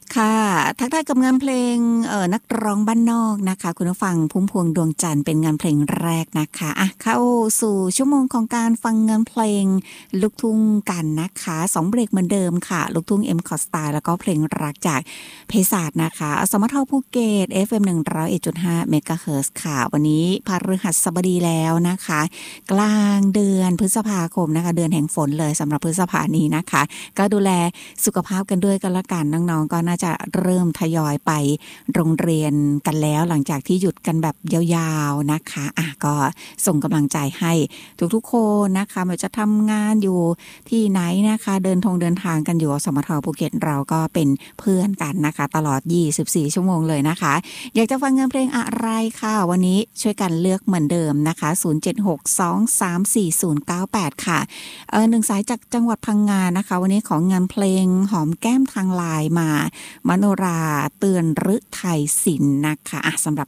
ค่ะทักทายกับงานเพลงนักร้องบ้านนอกนะคะคุณผู้ฟังพุ่มพวงดวงจันทร์เป็นงานเพลงแรกนะคะเข้าสู่ชั่วโมงของการฟังงานเพลงลูกทุ่งกันนะคะ2เบรกเหมือนเดิมค่ะลูกทุ่ง M Cot Style แล้วก็เพลงรักจากเพศาสนะคะสมทภูเก็ต FM 101.5 เมกะเฮิรตซ์ค่ะวันนี้พฤหัสบดีแล้วนะคะกลางเดือนพฤษภาคมนะคะเดือนแห่งฝนเลยสำหรับพฤษภานี้นะคะก็ดูแลสุขภาพกันด้วยกันละกันน้องๆก็น่าจะเริ่มทยอยไปโรงเรียนกันแล้วหลังจากที่หยุดกันแบบยาวๆนะคะก็ส่งกำลังใจให้ทุกๆคนนะคะไม่ว่าจะทำงานอยู่ที่ไหนนะคะเดินทางกันอยู่สมทภูเก็ตเราก็เป็นเพื่อนกันนะคะตลอด24ชั่วโมงเลยนะคะอยากจะฟังงานเพลงอะไรค่ะวันนี้ช่วยกันเลือกเหมือนเดิมนะคะ0762344098ค่ะ1สายจากจังหวัดพังงานะคะวันนี้ของงานเพลงหอมแก้มทางไลน์มามโนราเตือนฤทัยศิลป์นะคะสำหรับ